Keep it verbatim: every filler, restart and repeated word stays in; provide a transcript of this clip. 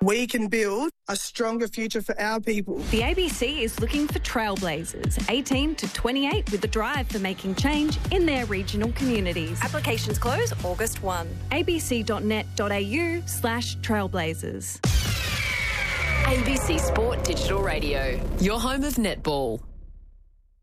we can build a stronger future for our people. The A B C is looking for trailblazers, eighteen to twenty-eight, with a drive for making change in their regional communities. Applications close August first. abc.net.au slash trailblazers. A B C Sport Digital Radio, your home of netball.